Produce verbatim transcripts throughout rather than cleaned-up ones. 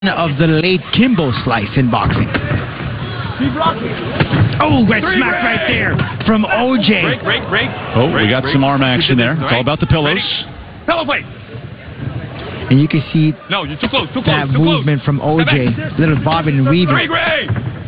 of the late Kimbo Slice in boxing. Oh, great smack right there from O J. Break, break, break. Oh, break, we got break. some arm action there. It's all about the pillows. Ready? Pillow fight. And you can see no, you're too close, too close, that too movement close. from O J. Little bobbing and weaving. Break, break.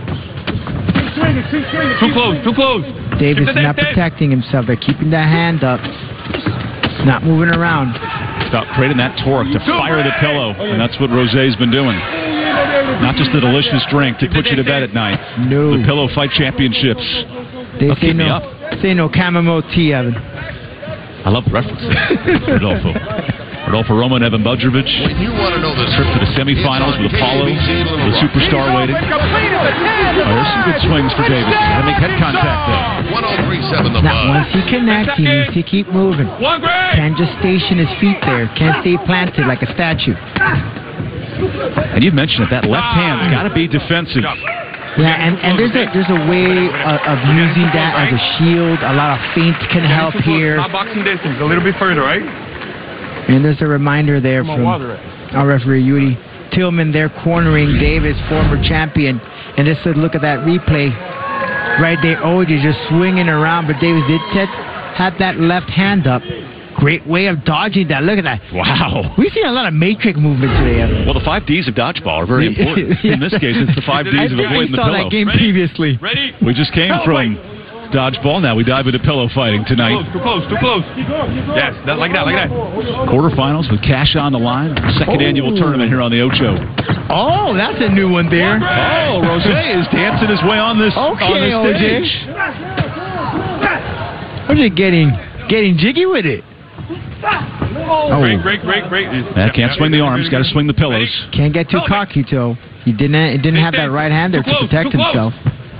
Too close, too close. Davis is not protecting himself. They're keeping that hand up. Not moving around. Stop creating that torque to fire the pillow. And that's what Rosé's been doing. Not just the delicious drink to put you to bed at night. No. The Pillow Fight Championships. They They'll say keep me no, up. say no chamomile tea, Evan. I love the references. Rodolfo. Rodolfo Roma and Evan Budrovich. When you want to know the trip to the semifinals with Apollo, the superstar waiting. Oh, there's some good swings for Davis. Got to make head contact there. one oh three point seven the Now, once he connects, he needs to keep moving. Can't just station his feet there. Can't stay planted like a statue. And you mentioned it, that left hand's got to be defensive. Yeah, and, and there's a there's a way of, of using that as a shield. A lot of feints can help here. Not boxing distance, a little bit further, right? And there's a reminder there from our referee, Yuri Tillman. They're cornering Davis, former champion. And just a look at that replay. Right there, O J just swinging around, but Davis did set, had that left hand up. Great way of dodging that. Look at that. Wow. We've seen a lot of matrix movement today, Evan. Well, the five Ds of dodgeball are very important. Yeah. In this case, it's the five Ds of avoiding the saw pillow. that game Ready? previously. Ready? We just came Pillow from fight. dodgeball. Now we dive into pillow fighting tonight. Too close, too close, too close. Yes, that, like that, like that. Quarterfinals with cash on the line. Second Oh. annual tournament here on the Ocho. Oh, that's a new one there. Oh, Rosé is dancing his way on this, Okay, on this O J. stage. O J getting getting jiggy with it. Oh. Break, break, break, break. That can't swing the arms. Got to swing the pillows. Can't get too cocky, Joe. He didn't. He didn't have that right hand there to protect himself.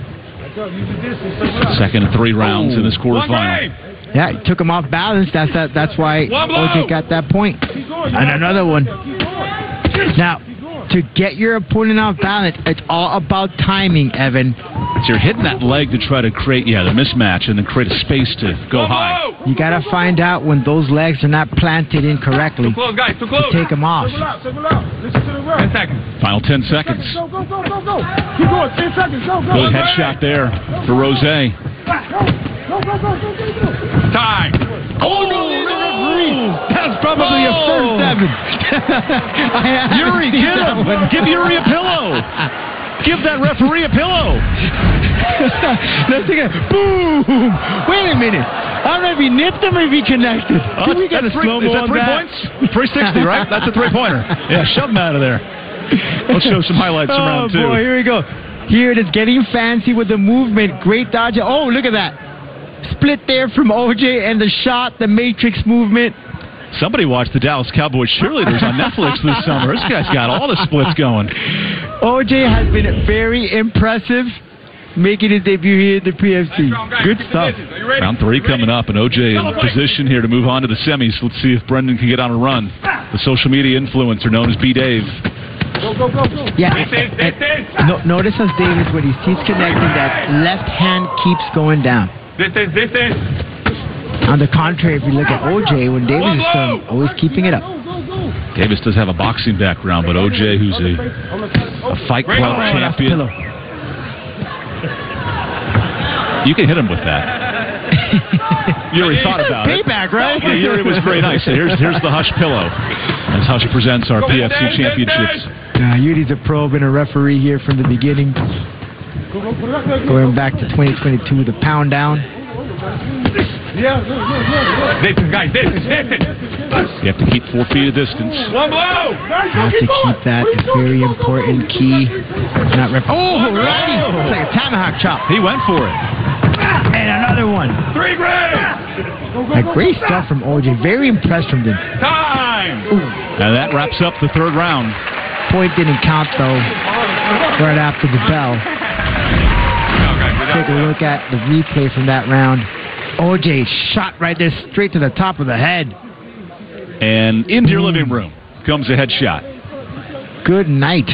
Second and three rounds Oh. in this quarterfinal. Yeah, he took him off balance. That's that. That's why O J got that point. And another one. Now, to get your opponent off balance, it's all about timing, Evan. So you're hitting that leg to try to create, yeah, the mismatch and then create a space to go high. You got to find out when those legs are not planted incorrectly. Too close, guys, too close. To take them off. Ten seconds. Final ten seconds. Go, go, go, go, go. Keep going. Ten seconds. Go, go. Good headshot there for Rosé. Go, go, go, go, go, go. Time. Oh, no, that's probably a first, Evan. Yuri, get him. Give Yuri a pillow. Give that referee a pillow. Let's take a boom. Wait a minute. I don't know if he nipped him or if he connected. Oh, Can we get a three, slow-mo is that on three that? points? three sixty, right? That's a three-pointer. Yeah, shove him out of there. Let's show some highlights from round two. Oh, boy, here we go. Here it is, getting fancy with the movement. Great dodge. Oh, look at that. Split there from O J and the shot, the matrix movement. Somebody watched the Dallas Cowboys cheerleaders on Netflix this summer. This guy's got all the splits going. O J has been very impressive, making his debut here at the P F C. Good stuff. Round three coming up, and O J in position here to move on to the semis. Let's see if Brendan can get on a run. The social media influencer known as B. Dave. Go, go, go, go. Yeah, and, and, no, notice as Davis, when he keeps connecting, that left hand keeps going down. Distance, distance. On the contrary, if you look at O J, when Davis is done, always keeping it up. Davis does have a boxing background, but O J, who's a, a Fight Club Oh, that's champion, pillow. you can hit him with that. Yuri thought about it. Payback, right? Yeah, Yuri was very nice. So here's here's the Hush pillow. As Hush presents our P F C championships. Uh, Yuri's a pro, been a referee here from the beginning. Going back to twenty twenty-two with a pound down. Distance, guys, distance, distance. You have to keep four feet of distance. One blow. Have to keep that. It's very important key. Not rep- oh, righty! It's like a tomahawk chop. He went for it. And another one. Three grade. Like great stuff from O J. Very impressed from them. Time. And that wraps up the third round. Point didn't count though. Right after the bell. Take a look at the replay from that round. O J shot right there straight to the top of the head. And into your living room comes a headshot. Good night.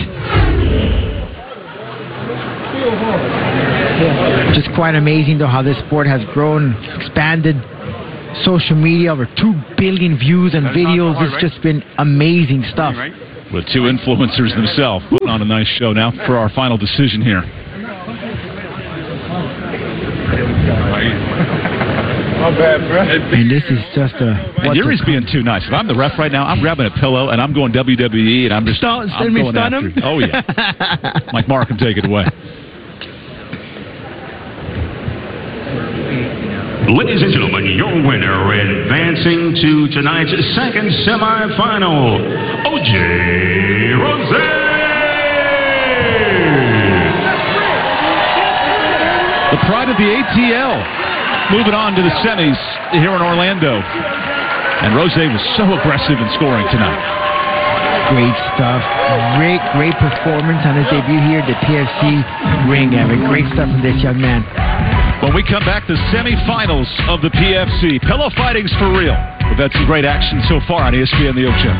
Just quite amazing though how this sport has grown, expanded. Social media, over two billion views and videos. It's just been amazing stuff. with two influencers themselves. Putting on a nice show now for our final decision here. My bad, bro. And this is just a... And Yuri's being too nice. If I'm the ref right now, I'm grabbing a pillow and I'm going W W E and I'm just... Stun, I'm me going stun after him? it. Oh, yeah. Mike Mark can take it away. Ladies and gentlemen, your winner advancing to tonight's second semifinal, O J Rose. The pride of the A T L moving on to the semis here in Orlando. And Rose was so aggressive in scoring tonight. Great stuff. Great, great performance on his debut here at the P F C ring, Evan. Great stuff from this young man. When we come back, the semifinals of the P F C. Pillow fighting's for real. We've had some great action so far on E S P N The Ocho.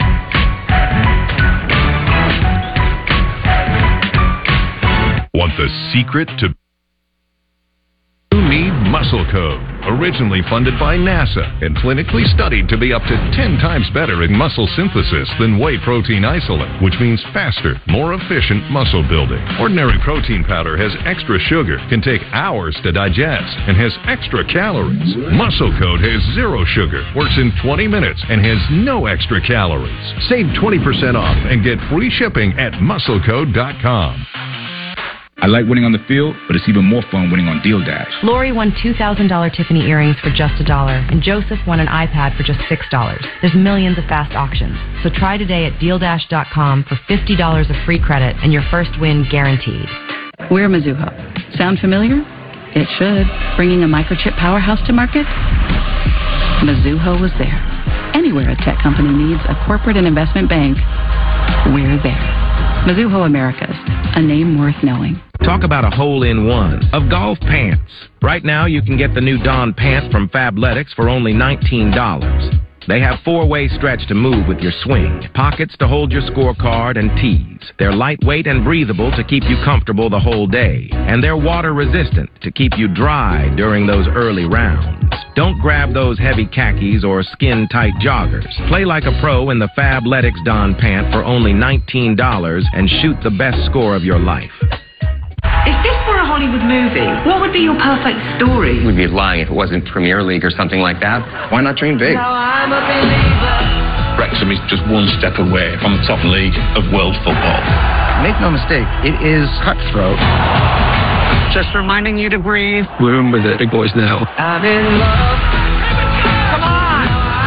Want the secret to... You need Muscle Code. Originally funded by NASA and clinically studied to be up to ten times better in muscle synthesis than whey protein isolate, which means faster, more efficient muscle building. Ordinary protein powder has extra sugar, can take hours to digest, and has extra calories. Muscle Code has zero sugar, works in twenty minutes, and has no extra calories. Save twenty percent off and get free shipping at muscle code dot com. I like winning on the field, but it's even more fun winning on Deal Dash. Lori won two thousand dollars Tiffany earrings for just a dollar, and Joseph won an iPad for just six dollars. There's millions of fast auctions. So try today at deal dash dot com for fifty dollars of free credit and your first win guaranteed. We're Mizuho. Sound familiar? It should. Bringing a microchip powerhouse to market? Mizuho was there. Anywhere a tech company needs a corporate and investment bank, we're there. Mizuho Americas, a name worth knowing. Talk about a hole-in-one of golf pants. Right now, you can get the new Don pant from Fabletics for only nineteen dollars. They have four-way stretch to move with your swing, pockets to hold your scorecard, and tees. They're lightweight and breathable to keep you comfortable the whole day. And they're water-resistant to keep you dry during those early rounds. Don't grab those heavy khakis or skin-tight joggers. Play like a pro in the Fabletics Don pant for only nineteen dollars and shoot the best score of your life. If this were a Hollywood movie, what would be your perfect story? We'd be lying if it wasn't Premier League or something like that. Why not dream big? Now I'm a believer. Wrexham is just one step away from the top league of world football. Make no mistake, it is cutthroat. Just reminding you to breathe. We're in with it, big boys now. I'm in love. Come on!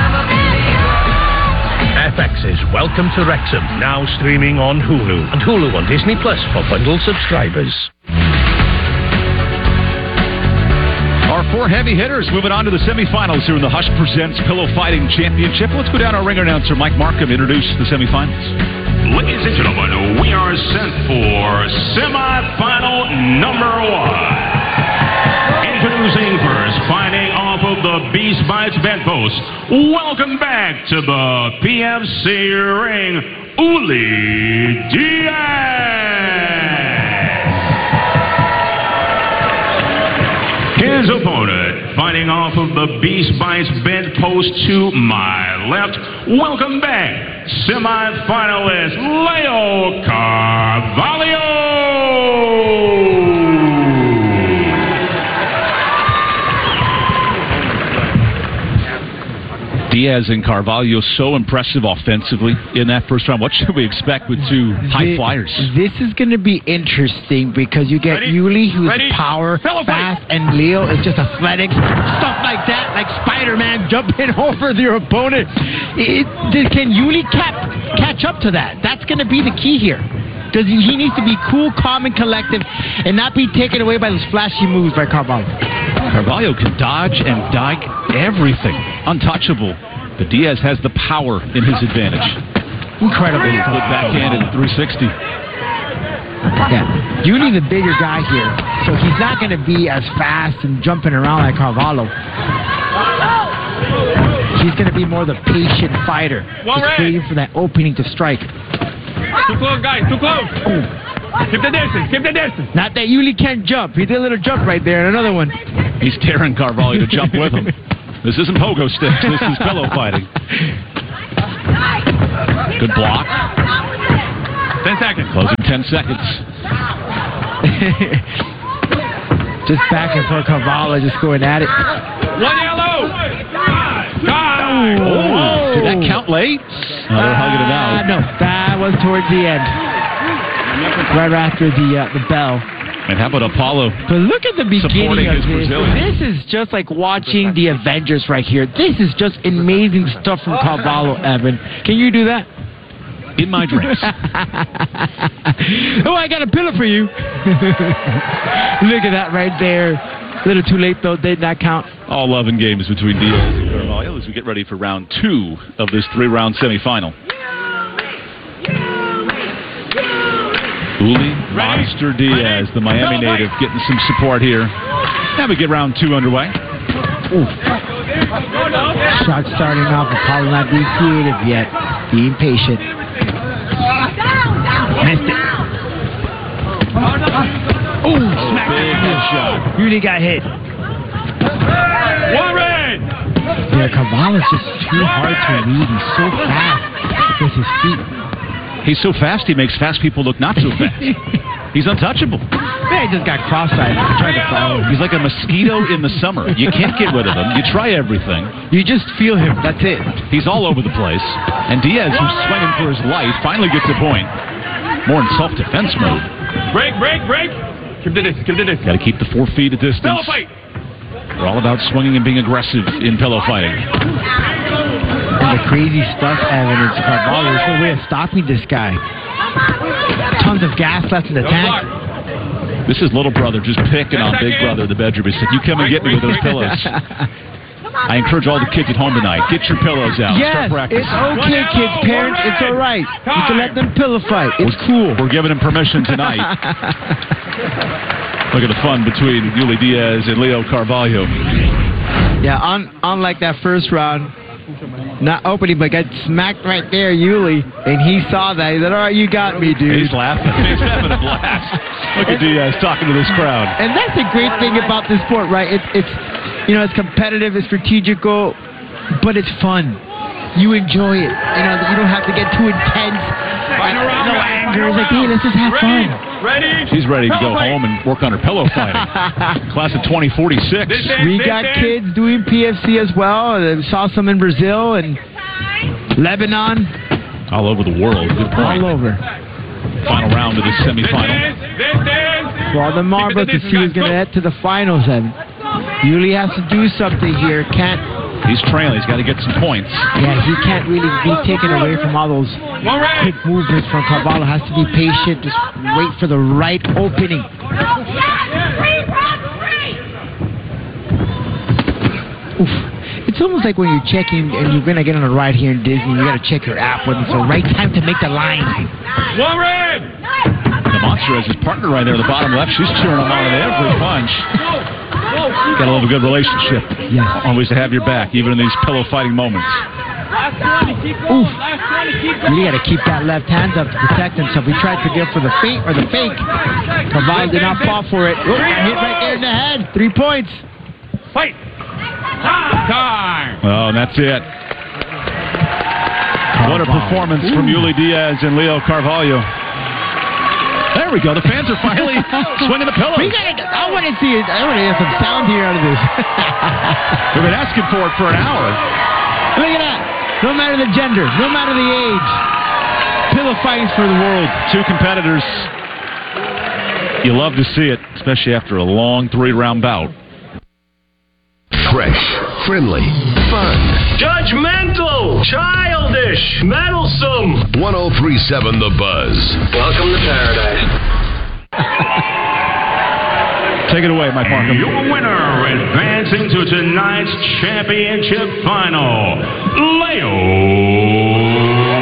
F X's Welcome to Wrexham, now streaming on Hulu. And Hulu on Disney Plus for bundle subscribers. Our four heavy hitters moving on to the semifinals here in the Hush Presents Pillow Fighting Championship. Let's go down our ring announcer, Mike Markham, introduce the semifinals. Ladies and gentlemen, we are sent for semifinal number one. Introducing first, fighting off of the Beast Bites bedpost. Welcome back to the P F C ring, Uli Diaz. His opponent, fighting off of the Beast Bites bedpost to my left. Welcome back, semi-finalist Leo Carvalho. Diaz and Carvalho so impressive offensively in that first round. What should we expect with two high flyers? This is going to be interesting because you get Uli, who's Ready? power, Fellow fast, fight. and Leo is just athletic. Stuff like that, like Spider-Man jumping over your opponent. It, can Uli cap, catch up to that? That's going to be the key here. Because he needs to be cool, calm, and collective and not be taken away by those flashy moves by Carvalho. Carvalho can dodge and dike everything. Untouchable. But Diaz has the power in his advantage. Incredible. Good backhand at three sixty. Yeah. Uli the bigger guy here, so he's not going to be as fast and jumping around like Carvalho. He's going to be more the patient fighter. Just waiting for that opening to strike. Too close, guys. Too close. Oh. Keep the distance. Keep the distance. Not that Uli can't jump. He did a little jump right there. And another one. He's daring Carvalho to jump with him. This isn't pogo sticks. This is pillow fighting. Good block. Ten seconds. Closing ten seconds. Just back and forth, Carvalho just going at it. One yellow. Time. Oh, did that count late? No, they're hugging it out. Uh, no, that was towards the end. Right after the uh, the bell. And how about Apollo? But look at the beginning of his this. Brazilian. This is just like watching the Avengers right here. This is just amazing stuff from Carvalho, Evan. Can you do that? In my dreams. Oh, I got a pillow for you. Look at that right there. A little too late, though. Did not count. All love and games between Diaz and Carvalho as we get ready for round two of this three-round semifinal. Uli Monster Diaz, the Miami native, getting some support here. Now we get round two underway. Ooh. Shot starting off. Apollo not being creative yet. Being patient. Missed it. Ooh, smack big hit shot. Really got hit. One red. Yeah, Carvalho's just too hard to read. He's so fast with his feet. He's so fast, he makes fast people look not so fast. He's untouchable. Yeah, he just got cross-eyed. Trying to follow him. He's like a mosquito in the summer. You can't get rid of him. You try everything. You just feel him. That's it. He's all over the place. And Diaz, who's swinging for his life, finally gets a point. More in self-defense mode. Break, break, break. Keep the distance, keep the distance. Got to keep the four feet at distance. Pillow fight. We're all about swinging and being aggressive in pillow fighting. And the crazy stuff, Evan, is Carvalho. There's no way of stopping this guy. Tons of gas left in the tank. This is little brother just picking on big brother in the bedroom. He said, you come and get me with those pillows. I encourage all the kids at home tonight, get your pillows out. Yes, Start it's okay, kids. Parents, it's all right. You can let them pillow fight. It's we're, cool. We're giving them permission tonight. Look at the fun between Uli Diaz and Leo Carvalho. Yeah, un- unlike that first round, not opening, but got smacked right there, Uli, and he saw that. He said, all right, you got me, dude. He's laughing. He's having a blast. Look at Diaz talking to this crowd. And that's the great thing about this sport, right? It's, it's you know, it's competitive, it's strategical, but it's fun. You enjoy it. You know, you don't have to get too intense. No anger. It's like, hey, let's just have fun. Ready? She's ready to go home and work on her pillow fighting. Class of twenty forty-six. We got kids doing P F C as well. I saw some in Brazil and Lebanon. All over the world. Good point. All over. Final round of the semifinal. Well, the marble to see who's going to head to the finals. And Uli has to do something here. Can't. He's trailing. He's got to get some points. Yeah, he can't really be taken away from all those quick movements from Carvalho. Has to be patient. Just wait for the right opening. Oof. It's almost like when you're checking and you're going to get on a ride here in Disney, you got to check your app when it's the right time to make the line. One red. The Monster has his partner right there in the bottom left. She's cheering him on at every punch. Got to love a good relationship. Yes. Always to have your back, even in these pillow fighting moments. Oof. You got to keep that left hand up to protect himself. He tried to go for the feint or the fake. Carvalho did not fall for it. Oh, hit right there in the head. Three points. Fight. Time. Oh, and that's it. What a performance Ooh. from Uli Diaz and Leo Carvalho. There we go. The fans are finally swinging the pillows. We gotta, I want to see it. I want to get some sound here out of this. We've been asking for it for an hour. Look at that. No matter the gender, no matter the age, pillow fighting's for the world. Two competitors. You love to see it, especially after a long three-round bout. Fresh, friendly, fun. Judgmental, childish, meddlesome. one oh three point seven The Buzz. Welcome to paradise. Take it away, Mike Markham. Your winner advancing to tonight's championship final, Leo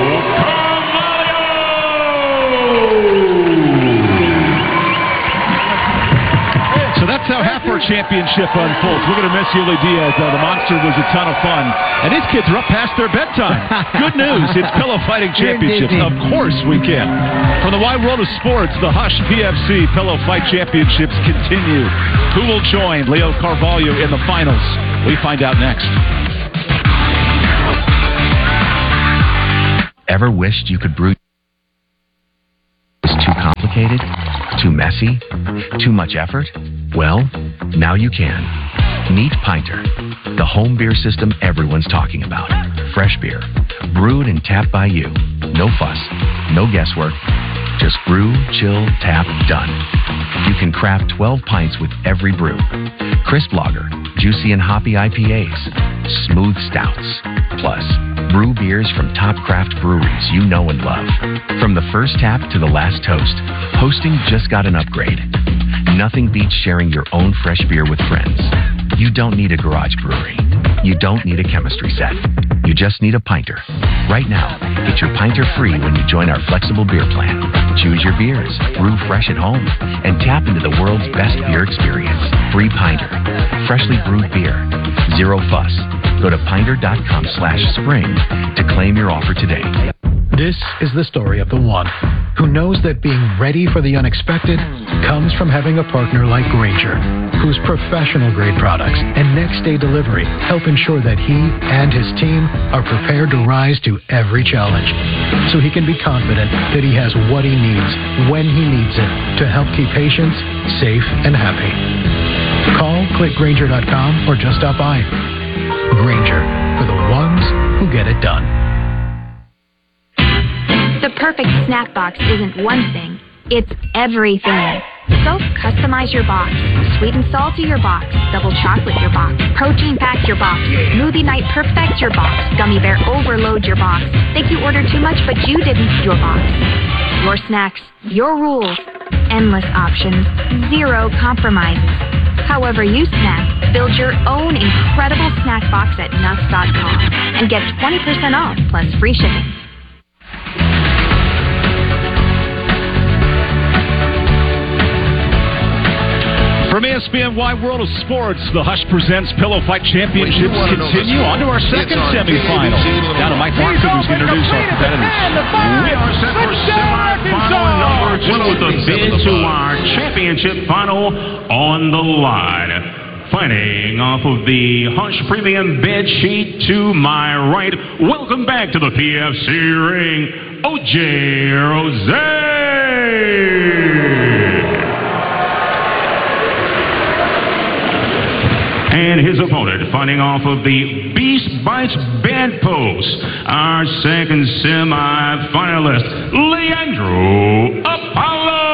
So that's how half our championship unfolds. We're going to miss Uli Diaz, though. The Monster was a ton of fun. And these kids are up past their bedtime. Good news. It's Pillow Fighting Championships. Of course we can. From the wide world of sports, the Hush P F C Pillow Fight Championships continue. Who will join Leo Carvalho in the finals? We find out next. Ever wished you could brew complicated? Too messy? Too much effort? Well, now you can. Meet Pinter, the home beer system everyone's talking about. Fresh beer, brewed and tapped by you. No fuss, no guesswork. Just brew, chill, tap, done. You can craft twelve pints with every brew. Crisp lager, juicy and hoppy I P As, smooth stouts. Plus, brew beers from top craft breweries you know and love. From the first tap to the last toast, hosting just got an upgrade. Nothing beats sharing your own fresh beer with friends. You don't need a garage brewery. You don't need a chemistry set. You just need a Pinter. Right now, get your Pinter free when you join our flexible beer plan. Choose your beers, brew fresh at home, and tap into the world's best beer experience. Free Pinter. Freshly brewed beer. Zero fuss. Go to pinter.com slash spring to claim your offer today. This is the story of the one who knows that being ready for the unexpected comes from having a partner like Grainger, whose professional-grade products and next-day delivery help ensure that he and his team are prepared to rise to every challenge, so he can be confident that he has what he needs when he needs it to help keep patients safe and happy. Call, click Grainger dot com, or just stop by. Grainger, for the ones who get it done. The perfect snack box isn't one thing, it's everything. So customize your box. Sweet and salty your box. Double chocolate your box. Protein pack your box. Smoothie night perfect your box. Gummy bear overload your box. Think you ordered too much but you didn't, your box. Your snacks, your rules. Endless options. Zero compromises. However you snack, build your own incredible snack box at nuts dot com and get twenty percent off plus free shipping. From E S P N Wide World of Sports, the Hush Presents Pillow Fight Championships continue on to our second semifinal. Down to Mike Martin, who's going to introduce our competitors. We are set for semifinal number two with a bid to our championship final on the line. Fighting off of the Hush Premium Bed Sheet to my right, welcome back to the P F C ring, O J Rosé. And his opponent, fighting off of the Beast Bites Bedpost, our second semi-finalist, Leandro Apollo.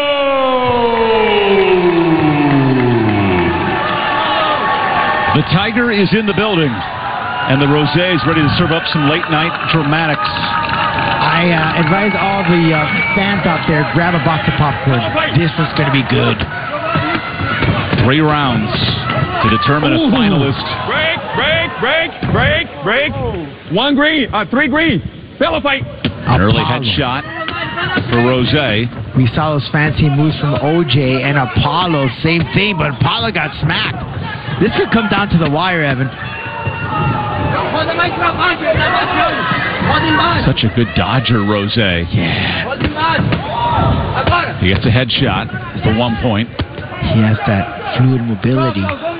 The Tiger is in the building, and the Rosé is ready to serve up some late-night dramatics. I uh, advise all the uh, fans out there, grab a box of popcorn. This one's going to be good. Three rounds to determine Ooh. a finalist. Break, break, break, break, break. One green, uh, three green. Pillow fight. An early headshot for Rosé. We saw those fancy moves from O J and Apollo. Same thing, but Apollo got smacked. This could come down to the wire, Evan. Such a good dodger, Rosé. Yeah. He gets a headshot for one point. He has that fluid mobility.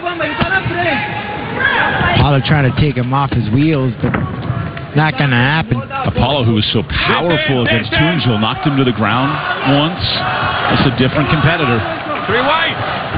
Apollo trying to take him off his wheels, but not going to happen. Apollo, who was so powerful against Tunjil, knocked him to the ground once. That's a different competitor. Three white.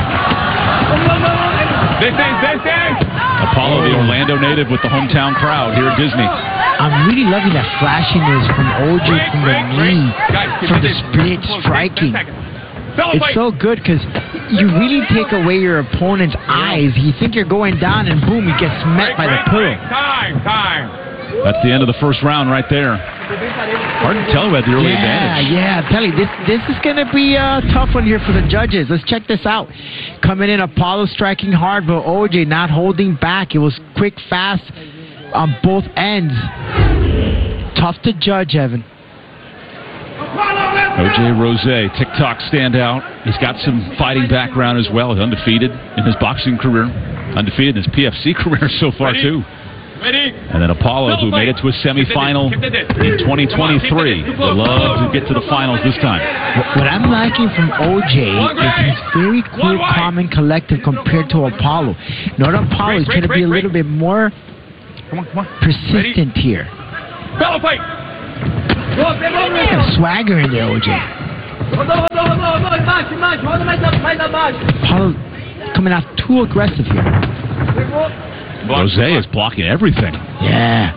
This thing, this thing. Apollo, the Orlando native with the hometown crowd here at Disney. I'm really loving that flashiness from O J, from the knee, from the split striking. It's so good because you really take away your opponent's eyes. You think you're going down, and boom, he gets met by the pillow. Time, time. That's the end of the first round right there. Hard to tell who had the early yeah, advantage. Yeah, I tell you, this this is going to be a tough one here for the judges. Let's check this out. Coming in, Apollo striking hard, but O J not holding back. It was quick, fast on both ends. Tough to judge, Evan. O J Rosé, TikTok standout. He's got some fighting background as well. He's undefeated in his boxing career. Undefeated in his P F C career so far, Ready? too. Ready? And then Apollo, who made it to a semifinal in twenty twenty-three. Would love to get to the finals this time. What I'm liking from O J is he's very cool, calm, and collected compared to Apollo. Not Apollo is going to be a little bit more persistent here. Fellow fight. Got swagger in there, O J. Apollo coming out too aggressive here. Rosé is blocking everything. Yeah.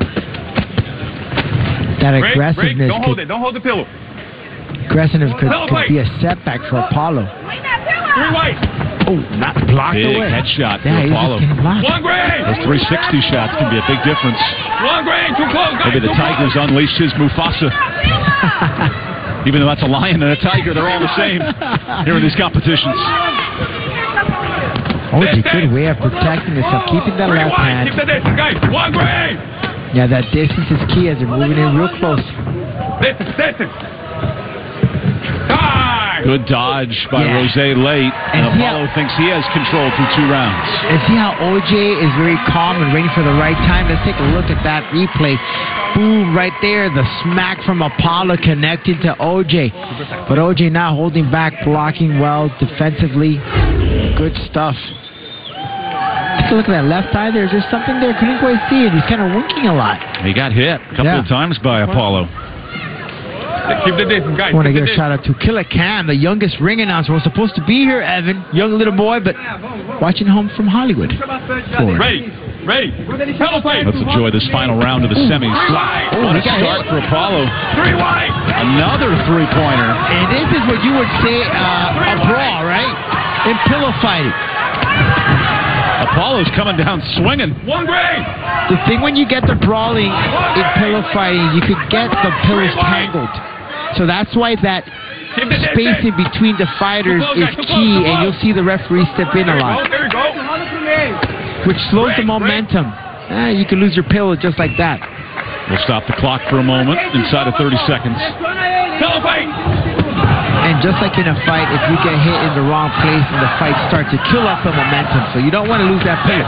That Break, aggressiveness break. Don't could, hold it. Don't hold the pillow. aggressiveness could, could be a setback for Apollo. Three white. Oh, not blocked Big away. headshot Yeah, for he's Apollo. just getting blocked. One green. Those three sixty shots can be a big difference. One green. Too close, guys. Maybe the Too Tigers close. unleashed his Mufasa. Even though that's a lion and a tiger, they're all the same here in these competitions. O J, good way of protecting himself, keeping that left hand. Keep the distance, guys. One green. Yeah, that distance is key as they're moving in real close. Distance, distance. Time. Good dodge by Yeah. Rosé late, and, And see Apollo how- thinks he has control through two rounds. And see how O J is very calm and waiting for the right time? Let's take a look at that replay. Boom, right there. The smack from Apollo connected to O J. But O J now holding back, blocking well defensively. Good stuff. Take a look at that left eye. There's just something there. Couldn't quite see it. He's kind of winking a lot. He got hit a couple Yeah. of times by Apollo. Keep the distance, guys. I want to Keep give the a shout out to Killer Cam, the youngest ring announcer. Was supposed to be here, Evan. Young little boy, but watching home from Hollywood. Florida. Ready. Ready. Pillow fight. Let's enjoy this final round of the semis. Oh, What a he got start hit. for Apollo. Three white. Another three-pointer. And this is what you would say uh, a brawl, right? In pillow fighting. Apollo's coming down swinging. One green. The thing when you get the brawling in pillow fighting, you could get the pillows tangled. So that's why that space in between the fighters is key, and you'll see the referee step in a lot, There we go. which slows the momentum. Eh, you can lose your pillow just like that. We'll stop the clock for a moment inside of thirty seconds. Pillow fight. And just like in a fight, if you get hit in the wrong place and the fight starts, to kill off the momentum. So you don't want to lose that pillow.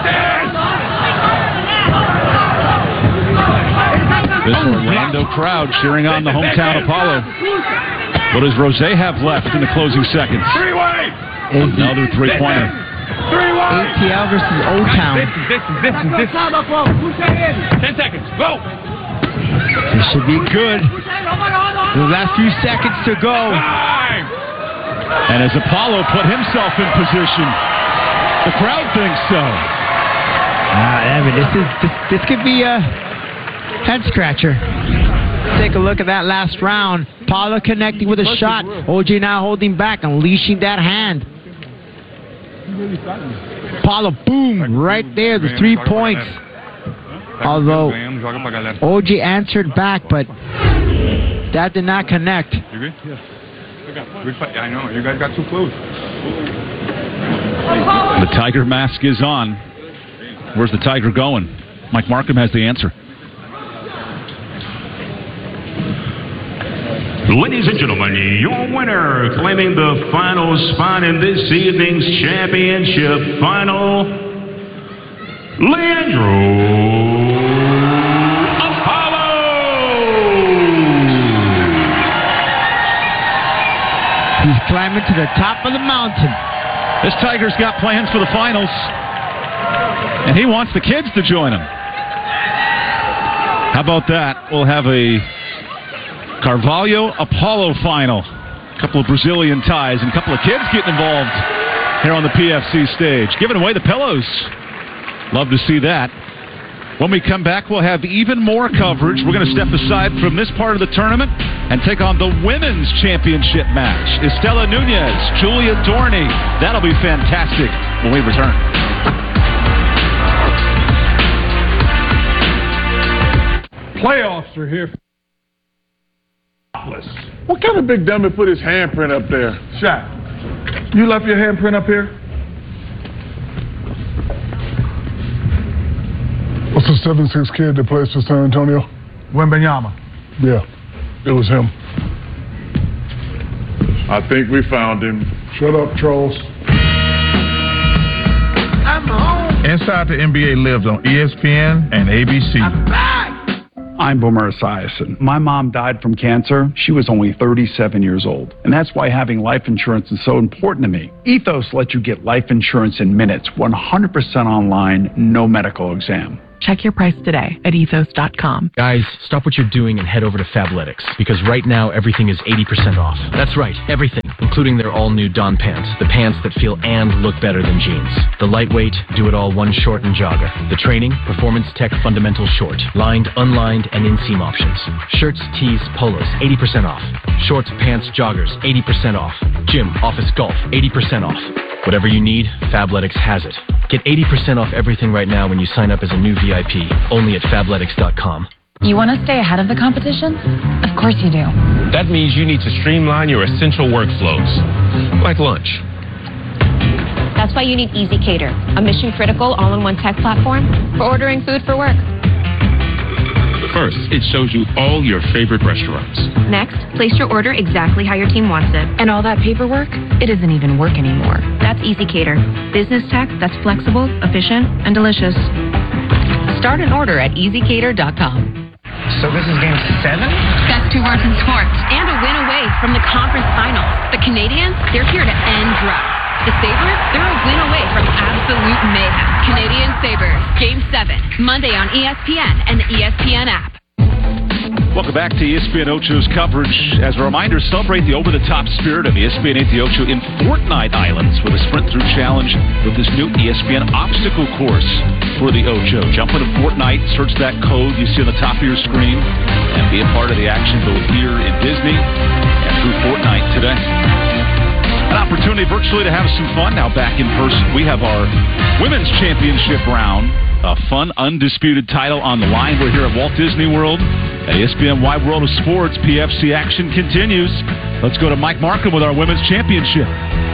This Orlando crowd cheering on the hometown Apollo. What does Rosé have left in the closing seconds? Three white. Another three-pointer. Three white. A T L versus O-Town. Distance, distance, distance, distance. Ten seconds. Go. This should be good. The last few seconds to go. Time. And as Apollo put himself in position, the crowd thinks so. Ah, Evan, this is this, this could be a head scratcher. Take a look at that last round. Apollo connecting with a shot. O J now holding back, unleashing that hand. Apollo, boom, right there, the three points. Although O J answered back, but that did not connect. You good? Yes. I know. You guys got too close. The Tiger mask is on. Where's the Tiger going? Mike Markham has the answer. Ladies and gentlemen, your winner, claiming the final spot in this evening's championship final, Leandro Apollo. He's climbing to the top of the mountain. This Tiger's got plans for the finals, and he wants the kids to join him. How about that? We'll have a Carvalho Apollo final. A couple of Brazilian ties and a couple of kids getting involved here on the P F C stage. Giving away the pillows. Love to see that. When we come back, we'll have even more coverage. We're going to step aside from this part of the tournament and take on the women's championship match. Estela Nunez, Julia Dorney. That'll be fantastic when we return. Playoffs are here. What kind of big dummy put his handprint up there? Shaq, you left your handprint up here? What's the seven six kid that plays for San Antonio? Wembanyama. Yeah, it was him. I think we found him. Shut up, Charles. I'm home. Inside the N B A lives on E S P N and A B C. I'm back. I'm Boomer Esiason. My mom died from cancer. She was only thirty-seven years old. And that's why having life insurance is so important to me. Ethos lets you get life insurance in minutes, one hundred percent online, no medical exam. Check your price today at ethos dot com. Guys, stop what you're doing and head over to Fabletics, because right now everything is eighty percent off. That's right, everything, including their all-new Dawn pants, the pants that feel and look better than jeans. The lightweight, do-it-all one short and jogger. The training, Performance Tech Fundamental Short, lined, unlined, and inseam options. Shirts, tees, polos, eighty percent off. Shorts, pants, joggers, eighty percent off. Gym, office, golf, eighty percent off. Whatever you need, Fabletics has it. Get eighty percent off everything right now when you sign up as a new V I P, only at fabletics dot com. You want to stay ahead of the competition? Of course you do. That means you need to streamline your essential workflows, like lunch. That's why you need EasyCater, a mission-critical all-in-one tech platform for ordering food for work. First, it shows you all your favorite restaurants. Next, place your order exactly how your team wants it. And all that paperwork, it doesn't even work anymore. That's EasyCater, business tech that's flexible, efficient, and delicious. Start an order at easy cater dot com. So this is game seven? Best two words in sports. And a win away from the conference finals. The Canadians, they're here to end drugs. The Sabres, they're a win away from absolute mayhem. Canadian Sabres, Game seven, Monday on E S P N and the E S P N app. Welcome back to E S P N Ocho's coverage. As a reminder, celebrate the over-the-top spirit of E S P N eight The Ocho in Fortnite Islands with a sprint-through challenge with this new E S P N obstacle course for the Ocho. Jump into Fortnite, search that code you see on the top of your screen, and be a part of the action both here in Disney and through Fortnite today. An opportunity virtually to have some fun. Now back in person, we have our Women's Championship round. A fun, undisputed title on the line. We're here at Walt Disney World at E S P N Wide World of Sports. P F C action continues. Let's go to Mike Markham with our Women's Championship.